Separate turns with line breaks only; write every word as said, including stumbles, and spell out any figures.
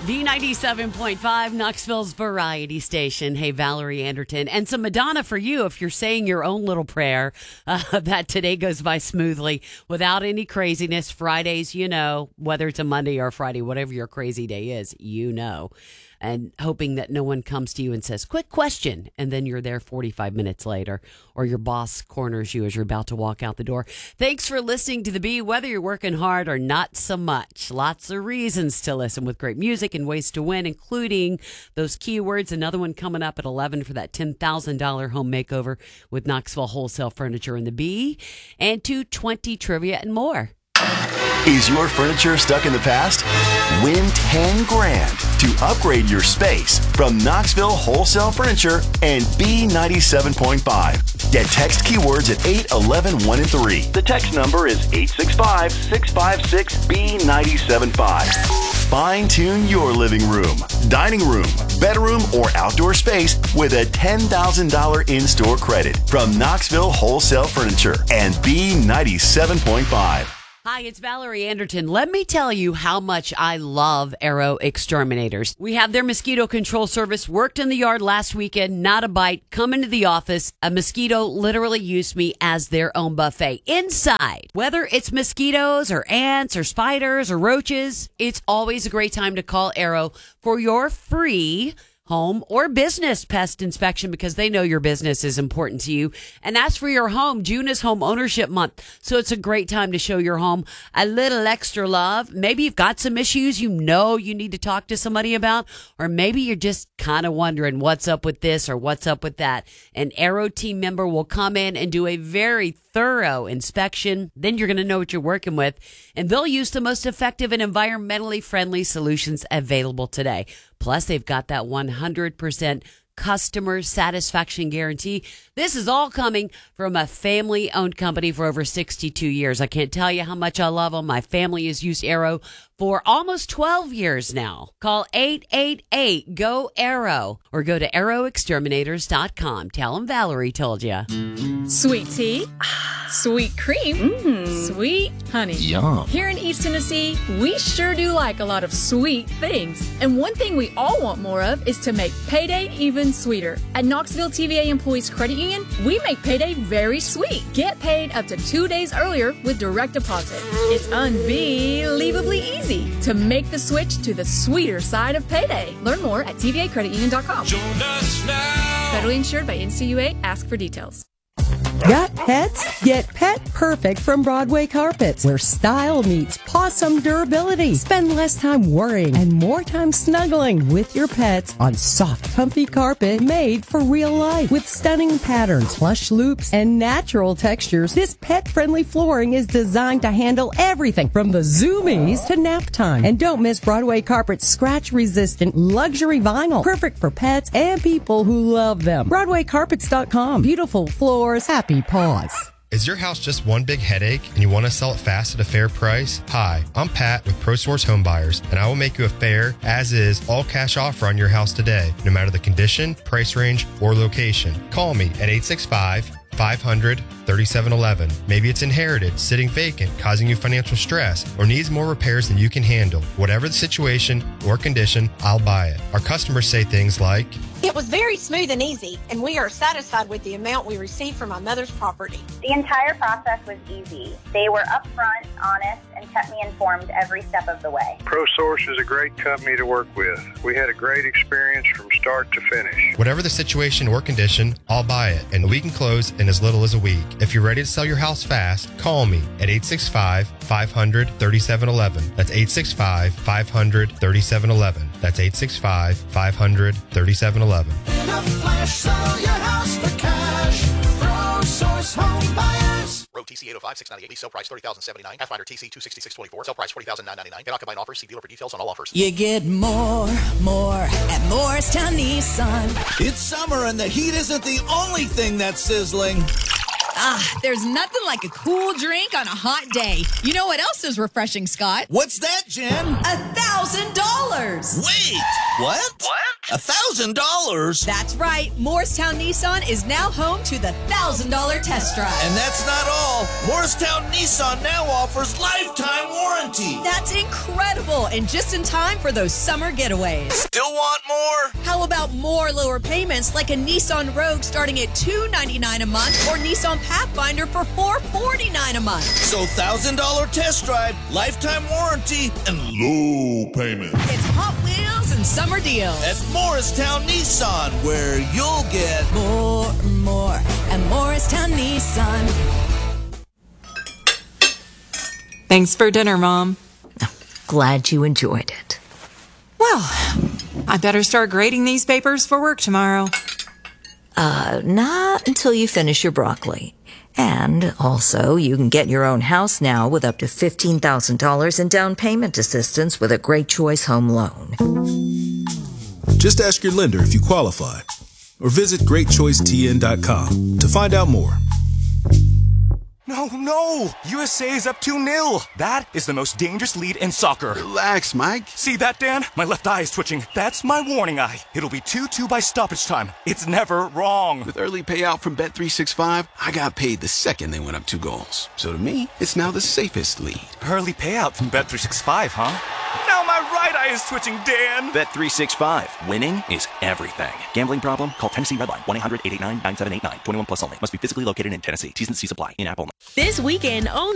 B ninety-seven point five, Knoxville's variety station. Hey, Valerie Anderton. And some Madonna for you if you're saying your own little prayer uh, that today goes by smoothly without any craziness. Fridays, you know, whether it's a Monday or a Friday, whatever your crazy day is, you know. And hoping that no one comes to you and says, quick question. And then you're there forty-five minutes later, or your boss corners you as you're about to walk out the door. Thanks for listening to The Bee, whether you're working hard or not so much. Lots of reasons to listen with great music and ways to win, including those keywords. Another one coming up at eleven for that ten thousand dollars home makeover with Knoxville Wholesale Furniture and The Bee, and two twenty trivia and more.
Is your furniture stuck in the past? Win ten grand to upgrade your space from Knoxville Wholesale Furniture and B ninety-seven point five. Get text keywords at eight eleven one and three. The text number is eight six five, six five six, B nine seven five. Fine-tune your living room, dining room, bedroom, or outdoor space with a ten thousand dollars in-store credit from Knoxville Wholesale Furniture and B ninety-seven point five.
Hi, it's Valerie Anderton. Let me tell you how much I love Arrow Exterminators. We have their mosquito control service. Worked in the yard last weekend, not a bite. Come into the office. A mosquito literally used me as their own buffet. Inside, whether it's mosquitoes or ants or spiders or roaches, it's always a great time to call Arrow for your free home or business pest inspection, because they know your business is important to you. And as for your home, June is home ownership month, so it's a great time to show your home a little extra love. Maybe you've got some issues you know you need to talk to somebody about, or maybe you're just kind of wondering what's up with this or what's up with that. An Arrow team member will come in and do a very thorough inspection. Then you're going to know what you're working with, and they'll use the most effective and environmentally friendly solutions available today. Plus, they've got that one hundred percent customer satisfaction guarantee. This is all coming from a family-owned company for over sixty-two years. I can't tell you how much I love them. My family has used Arrow for almost twelve years now. Call eight eight eight, G O, ARROW or go to arrow exterminators dot com. Tell them Valerie told you.
Sweet tea, sweet cream, mm. sweet honey.
Yum.
Here in East Tennessee, we sure do like a lot of sweet things. And one thing we all want more of is to make payday even sweeter. At Knoxville T V A Employees Credit Union, we make payday very sweet. Get paid up to two days earlier with direct deposit. It's unbelievably easy to make the switch to the sweeter side of payday. Learn more at T V A credit union dot com.
Join us now.
Federally insured by N C U A. Ask for details.
Got pets? Get Pet Perfect from Broadway Carpets, where style meets possum durability. Spend less time worrying and more time snuggling with your pets on soft, comfy carpet made for real life. With stunning patterns, plush loops, and natural textures, this pet-friendly flooring is designed to handle everything from the zoomies to nap time. And don't miss Broadway Carpet's scratch-resistant luxury vinyl, perfect for pets and people who love them. Broadway Carpets dot com. Beautiful floors, happy paws.
Is your house just one big headache and you want to sell it fast at a fair price? Hi, I'm Pat with ProSource Home Buyers, and I will make you a fair, as-is, all-cash offer on your house today, no matter the condition, price range, or location. Call me at eight six five, five hundred, thirty-seven eleven. Maybe it's inherited, sitting vacant, causing you financial stress, or needs more repairs than you can handle. Whatever the situation or condition, I'll buy it. Our customers say things like,
"It was very smooth and easy, and we are satisfied with the amount we received from my mother's property."
The entire process was easy. They were upfront, honest, and kept me informed every step of the way.
ProSource is a great company to work with. We had a great experience from start to finish.
Whatever the situation or condition, I'll buy it, and we can close in as little as a week. If you're ready to sell your house fast, call me at eight six five, five hundred, thirty-seven eleven. That's eight six five, five hundred, thirty-seven eleven. That's eight six five, five hundred, thirty-seven eleven.
In a flash, sell your house for cash. ProSource Home Buyers.
Road T C eight oh five, six ninety-eight, lease sale price thirty thousand seventy-nine. Pathfinder T C two sixty-six twenty-four, sale price forty thousand nine hundred ninety-nine. Cannot combine offers. See dealer for details on all offers.
You get more, more at Morristown Nissan.
It's summer and the heat isn't the only thing that's sizzling.
Ah, there's nothing like a cool drink on a hot day. You know what else is refreshing, Scott?
What's that, Jen?
A thousand dollars.
Wait, what?
What?
A thousand dollars?
That's right. Morristown Nissan is now home to the one thousand dollars test drive.
And that's not all. Morristown Nissan now offers lifetime warranty.
That's incredible, and just in time for those summer getaways.
Still want more?
How about more lower payments like a Nissan Rogue starting at two hundred ninety-nine dollars a month or Nissan Pathfinder for four hundred forty-nine dollars a month?
So one thousand dollars test drive, lifetime warranty, and low payment.
It's Hot Wheels and summer deals.
At Morristown Nissan, where you'll get
More, more at Morristown Nissan.
Thanks for dinner, Mom.
Glad you enjoyed it.
Well, I better start grading these papers for work tomorrow.
Uh, not until you finish your broccoli. And also, you can get your own house now with up to fifteen thousand dollars in down payment assistance with a Great Choice Home Loan.
Just ask your lender if you qualify, or visit great choice t n dot com to find out more.
No, no! U S A is up two nil. That is the most dangerous lead in soccer.
Relax, Mike.
See that, Dan? My left eye is twitching. That's my warning eye. It'll be two two by stoppage time. It's never wrong.
With early payout from Bet three sixty-five, I got paid the second they went up two goals. So to me, it's now the safest lead.
Early payout from Bet three sixty-five, huh? Now my right eye is twitching, Dan.
Bet three sixty-five. Winning is everything. Gambling problem? Call Tennessee Redline. one eight hundred eight eight nine nine seven eight nine. twenty-one plus only. Must be physically located in Tennessee. T's and C's apply. In app only.
This weekend, own